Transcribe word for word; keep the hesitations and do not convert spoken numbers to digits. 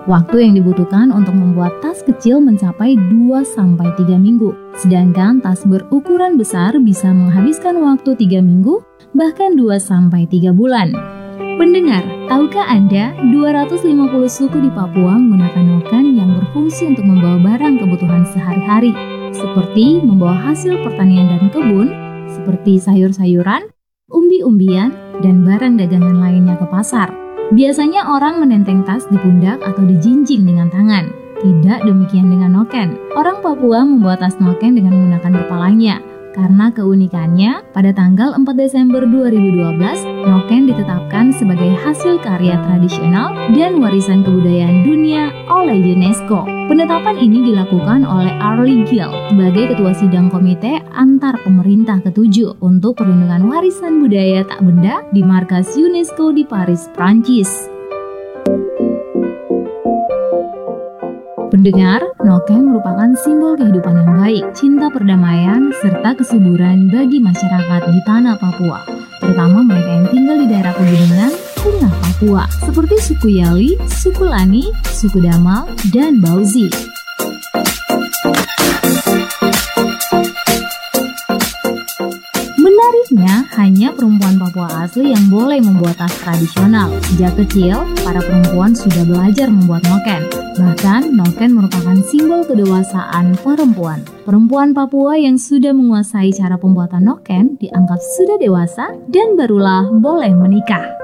Waktu yang dibutuhkan untuk membuat tas kecil mencapai dua sampai tiga minggu. Sedangkan tas berukuran besar bisa menghabiskan waktu tiga minggu, bahkan dua sampai tiga bulan. Pendengar, tahukah Anda dua ratus lima puluh suku di Papua menggunakan noken yang berfungsi untuk membawa barang kebutuhan sehari-hari, seperti membawa hasil pertanian dan kebun, seperti sayur-sayuran, umbi-umbian, dan barang dagangan lainnya ke pasar. Biasanya orang menenteng tas di pundak atau dijinjing dengan tangan. Tidak demikian dengan noken. Orang Papua membuat tas noken dengan menggunakan kepalanya. Karena keunikannya, pada tanggal empat Desember dua ribu dua belas, noken ditetapkan sebagai hasil karya tradisional dan warisan kebudayaan dunia oleh UNESCO. Penetapan ini dilakukan oleh Arlie Gill sebagai Ketua Sidang Komite Antar Pemerintah ketujuh untuk Perlindungan Warisan Budaya Tak Benda di markas UNESCO di Paris, Prancis. Pendengar, noken merupakan simbol kehidupan yang baik, cinta perdamaian, serta kesuburan bagi masyarakat di tanah Papua, terutama mereka yang tinggal di daerah pegunungan tengah Papua, seperti suku Yali, suku Lani, suku Damal, dan Bauzi. Menariknya, hanya perempuan Papua asli yang boleh membuat tas tradisional. Sejak kecil, para perempuan sudah belajar membuat noken. Bahkan, noken merupakan simbol kedewasaan perempuan. Perempuan Papua yang sudah menguasai cara pembuatan noken dianggap sudah dewasa dan barulah boleh menikah.